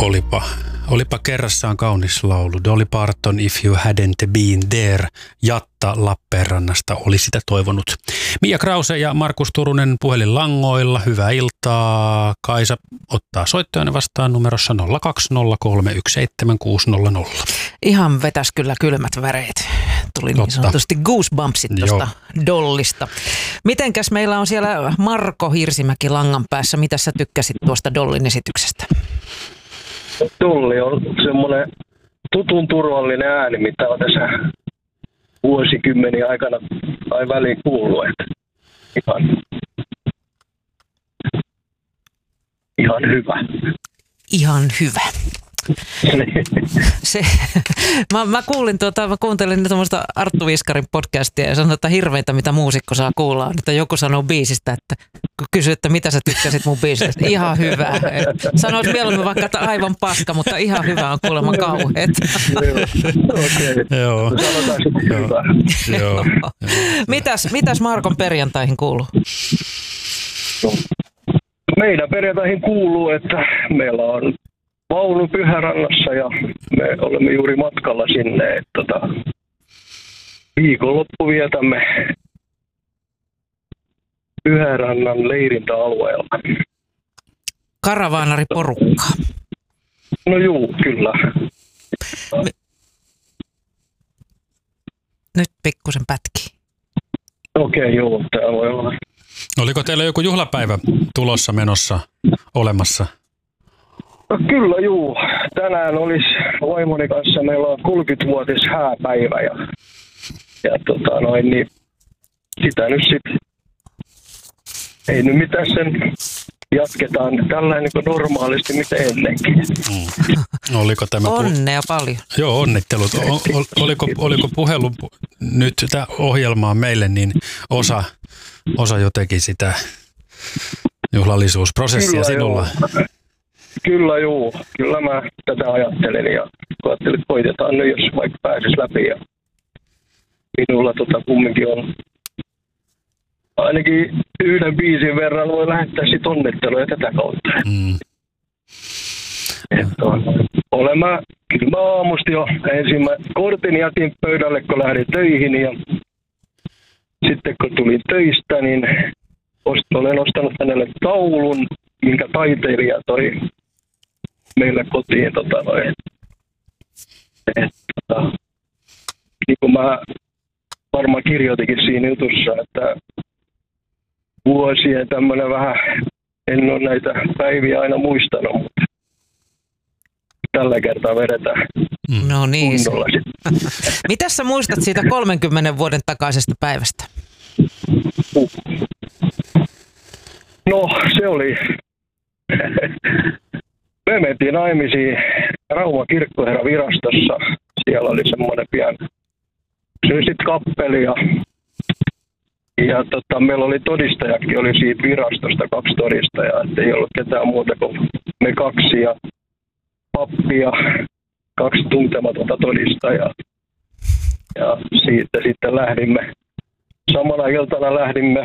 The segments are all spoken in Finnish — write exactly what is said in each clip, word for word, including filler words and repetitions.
Olipa, olipa kerrassaan kaunis laulu. Dolly Parton, If You Hadn't Been There. Jatta Lappeenrannasta oli sitä toivonut. Mia Krause ja Markus Turunen puhelinlangoilla. Hyvää iltaa. Kaisa ottaa soittajana vastaan numerossa nolla kaksi nolla kolme yksi seitsemän kuusi nolla nolla. Ihan vetäs kyllä kylmät väreet. Tuli niin sanotusti goosebumpsit tuosta Dollista. Mitenkäs meillä on siellä Marko Hirsimäki langan päässä? Mitä sä tykkäsit tuosta Dollin esityksestä? Dolly on semmoinen tutun turvallinen ääni, mitä on tässä vuosikymmeniä aikana tai väliin kuullut. Että ihan, ihan hyvä. Ihan hyvä. Se, mä, mä, kuulin tuota, mä kuuntelin tuommoista Arttu Viskarin podcastia ja sanoin, että hirveitä mitä muusikko saa kuulla. Että joku sanoo biisistä, että kun kysyy, että mitä sä tykkäsit mun biisistä. Ihan hyvä. Sanois mieluummin vaikka, että aivan paska, mutta ihan hyvä on kuulemma kauheet. Okei. Joo. Sanotaan sitten hyvä. Joo. Mitäs, mitäs Markon perjantaihin kuuluu? Meidän perjantaihin kuuluu, että meillä on vaunu Pyhärannassa ja me olemme juuri matkalla sinne, että tota, viikonloppu vietämme Pyhärannan leirintäalueella. Karavaanariporukkaa. No juu, kyllä. Me... Nyt pikkusen pätkii. Okei, okay, joo, tämä voi olla. Oliko teillä joku juhlapäivä tulossa menossa olemassa? No kyllä juu. Tänään olisi vaimoni kanssa, meillä on kolmekymmenvuotis hääpäivä ja, ja tota noin, niin sitä nyt sitten ei nyt mitään sen jatketaan tällainen kuin normaalisti mitä ennenkin. Mm. Oliko tämä Onnea pu- paljon. Joo, onnittelut. O- o- oliko, oliko puhelu nyt tämä ohjelmaa meille, niin osa, osa jotenkin sitä juhlallisuusprosessia Kyllä, sinulla? Joo. Kyllä juu. Kyllä mä tätä ajattelin ja ajattelin, että koitetaan nyt, jos vaikka pääsisi läpi. Ja minulla tota kumminkin on ainakin yhden biisin verran voi lähettää sit onnitteluja tätä kautta. Mm. Että olen mä, kyllä mä aamusti jo ensin mä kortin jätin pöydälle, kun lähdin töihin ja sitten kun tulin töistä, niin olen ostanut hänelle taulun, minkä taiteilija toi meille kotiin. Tota, noin. Et, tota, niin kuin mä varmaan kirjoitikin siinä jutussa, että vuosien tämmöinen vähän, en ole näitä päiviä aina muistanut, mutta tällä kertaa vedetään No niin. kunnolla sitten. Mitäs sä muistat siitä kolmenkymmenen vuoden takaisesta päivästä? Uh. No se oli, me mentiin naimisiin Rauman kirkkoherravirastossa, siellä oli semmoinen pian syysit kappeli ja, ja tota, meillä oli todistajakin, oli siitä virastosta kaksi todistajaa, että ei ollut ketään muuta kuin me kaksi ja pappi ja kaksi tuntematonta todistajaa. Ja siitä sitten lähdimme, samana iltana lähdimme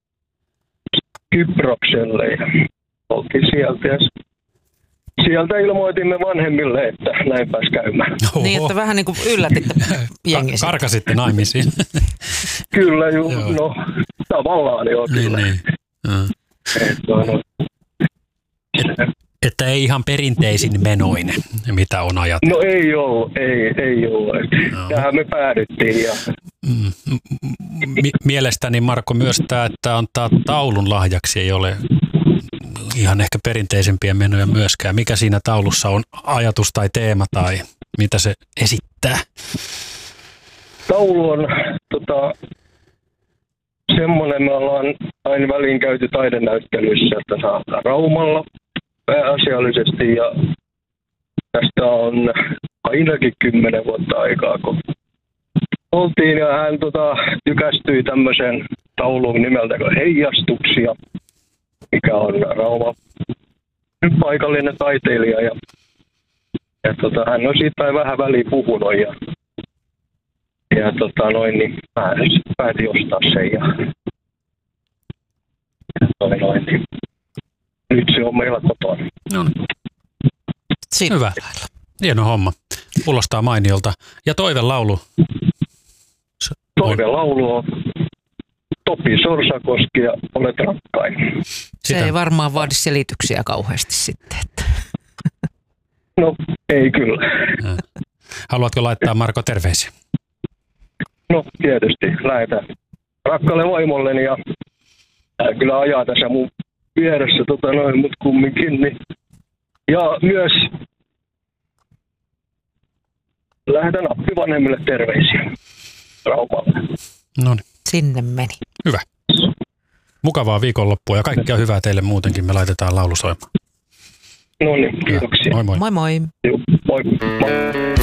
Kyprokselle ja oltiin sieltä ja sieltä ilmoitimme vanhemmille, että näin pääsi käymään. Oho. Niin, että vähän niin kuin yllätitte jengi. Ka- karkasitte naimisiin. Kyllä, ju, no tavallaan joo, kyllä. Niin, niin. Et, no, Et, että ei ihan perinteisin menoin, mitä on ajatellut. no ei ollut, ei, ei ollut. No. Tähän me päädyttiin. Ja Mm. M- mielestäni Marko myös tämä, että antaa taulun lahjaksi ei ole ihan ehkä perinteisempiä menoja myöskään. Mikä siinä taulussa on ajatus tai teema tai mitä se esittää? taulu on tota, semmoinen, me ollaan aina väliin käyty taidenäyttelyissä, että saadaan Raumalla pääasiallisesti ja tästä on ainakin kymmenen vuotta aikaa, kun oltiin ja hän tota, tykästyi tämmöisen tauluun nimeltä kuin Heijastuksia, mikä on Rauma paikallinen taiteilija ja, ja tota, hän on siitä vähän väliin puhunut ja, ja tota, noin, niin mä päätin ostaa sen ja, ja noin, noin, niin nyt se on meillä kotona. No. Siinä. Hyvä. Hieno homma. Kuulostaa mainiolta. Ja toivelaulu. Toivelaulu on Topi Sorsakoski ja Olet rakkain. Se Sitä. ei varmaan vaadi selityksiä kauheasti sitten. Että. No, ei kyllä. Haluatko laittaa Marko terveisiä? No, tietysti. Lähetän rakkaalle vaimolleni ja hän kyllä ajaa tässä mun vieressä, tota noin, mut kumminkin. Niin. Ja myös lähetän appivanhemmille terveisiä Raumalle. No niin. Sinne meni. Hyvä. Mukavaa viikonloppua ja kaikkea hyvää teille muutenkin. Me laitetaan laulu soimaan. No niin, kiitoksia. Moi moi. Moi moi. Joo, moi. moi.